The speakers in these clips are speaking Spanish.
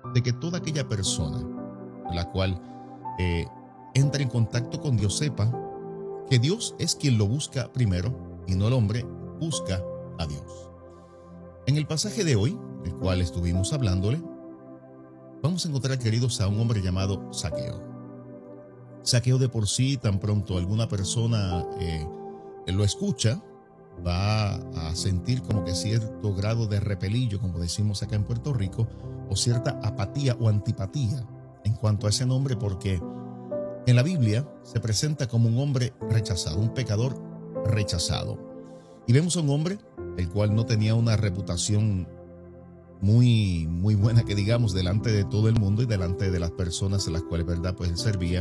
de que toda aquella persona la cual eh, entra en contacto con Dios sepa que Dios es quien lo busca primero y no el hombre busca a Dios. En el pasaje de hoy, el cual estuvimos hablándole, vamos a encontrar, queridos, a un hombre llamado Zaqueo. Zaqueo de por sí, tan pronto alguna persona lo escucha, va a sentir como que cierto grado de repelillo, como decimos acá en Puerto Rico, o cierta apatía o antipatía en cuanto a ese nombre, porque en la Biblia se presenta como un hombre rechazado, un pecador rechazado. Y vemos a un hombre el cual no tenía una reputación muy buena, que digamos, delante de todo el mundo y delante de las personas en las cuales, verdad, pues él servía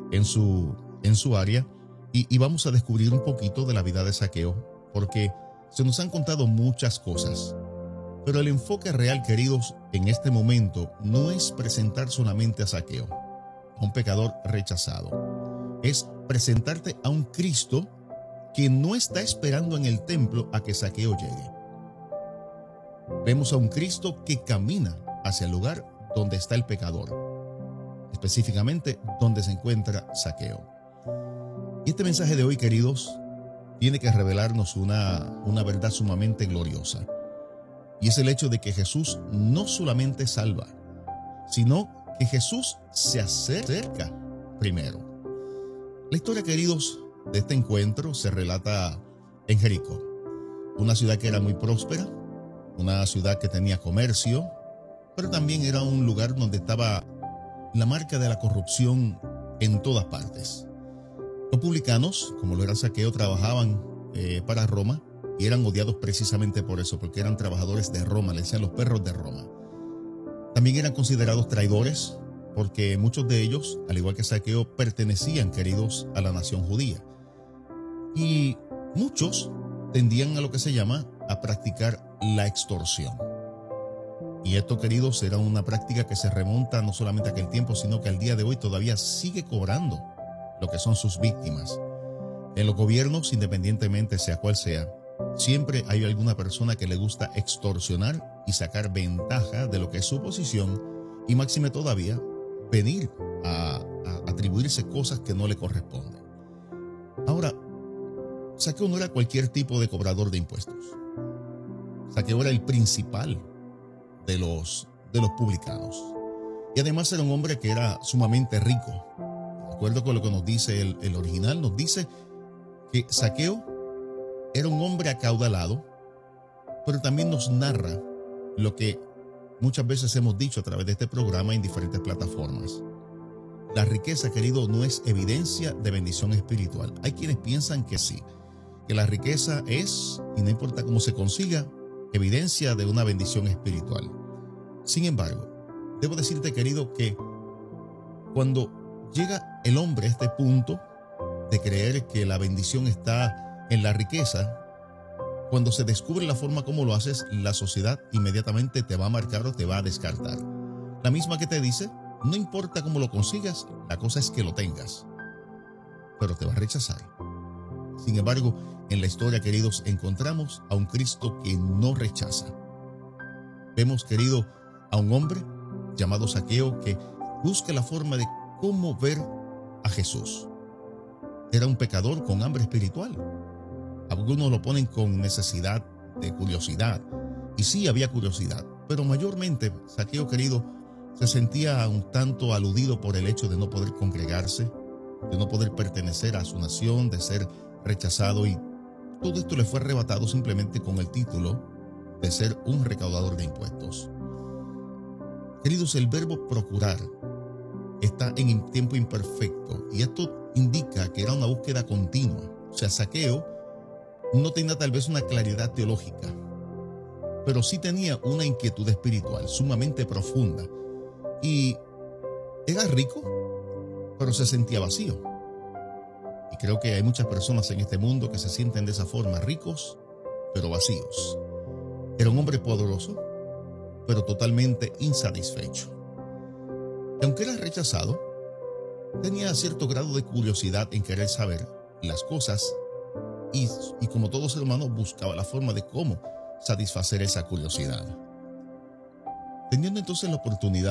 en su área. Y vamos a descubrir un poquito de la vida de Zaqueo, porque se nos han contado muchas cosas. Pero el enfoque real, queridos, en este momento no es presentar solamente a Zaqueo, a un pecador rechazado. Es presentarte a un Cristo que no está esperando en el templo a que Zaqueo llegue. Vemos a un Cristo que camina hacia el lugar donde está el pecador, específicamente donde se encuentra Zaqueo. Y este mensaje de hoy, queridos, tiene que revelarnos una verdad sumamente gloriosa. Y es el hecho de que Jesús no solamente salva, sino que Jesús se acerca primero. La historia, queridos, de este encuentro se relata en Jericó, una ciudad que era muy próspera, una ciudad que tenía comercio, pero también era un lugar donde estaba la marca de la corrupción en todas partes. Los publicanos, como lo era Zaqueo, trabajaban para Roma y eran odiados precisamente por eso, porque eran trabajadores de Roma, le decían los perros de Roma. También eran considerados traidores, porque muchos de ellos, al igual que Zaqueo, pertenecían, queridos, a la nación judía. Y muchos tendían a lo que se llama a practicar la extorsión. Y esto, queridos, era una práctica que se remonta no solamente a aquel tiempo, sino que al día de hoy todavía sigue cobrando lo que son sus víctimas. En los gobiernos, independientemente sea cual sea, siempre hay alguna persona que le gusta extorsionar y sacar ventaja de lo que es su posición, y máxime todavía venir a atribuirse cosas que no le corresponden. Ahora, Zaqueo no era cualquier tipo de cobrador de impuestos. Zaqueo era el principal de los publicanos. Y además era un hombre que era sumamente rico. De acuerdo con lo que nos dice el original, nos dice que Zaqueo era un hombre acaudalado, pero también nos narra lo que muchas veces hemos dicho a través de este programa en diferentes plataformas. La riqueza, querido, no es evidencia de bendición espiritual. Hay quienes piensan que sí, que la riqueza es, y no importa cómo se consiga, evidencia de una bendición espiritual. Sin embargo, debo decirte, querido, que cuando llega el hombre a este punto de creer que la bendición está en la riqueza, cuando se descubre la forma como lo haces, la sociedad inmediatamente te va a marcar o te va a descartar. La misma que te dice, no importa cómo lo consigas, la cosa es que lo tengas, pero te va a rechazar. Sin embargo, en la historia, queridos, encontramos a un Cristo que no rechaza. Vemos, querido, a un hombre llamado Zaqueo que busca la forma de cómo ver a Jesús. Era un pecador con hambre espiritual. Algunos lo ponen con necesidad de curiosidad. Y sí, había curiosidad, pero mayormente Zaqueo, querido, se sentía un tanto aludido por el hecho de no poder congregarse, de no poder pertenecer a su nación, de ser rechazado, y todo esto le fue arrebatado simplemente con el título de ser un recaudador de impuestos. Queridos, el verbo procurar está en tiempo imperfecto y esto indica que era una búsqueda continua. O sea, Zaqueo no tenía tal vez una claridad teológica, pero sí tenía una inquietud espiritual sumamente profunda y era rico, pero se sentía vacío. Y creo que hay muchas personas en este mundo que se sienten de esa forma, ricos, pero vacíos. Era un hombre poderoso, pero totalmente insatisfecho. Y aunque era rechazado, tenía cierto grado de curiosidad en querer saber las cosas y como todo ser humano buscaba la forma de cómo satisfacer esa curiosidad. Teniendo entonces la oportunidad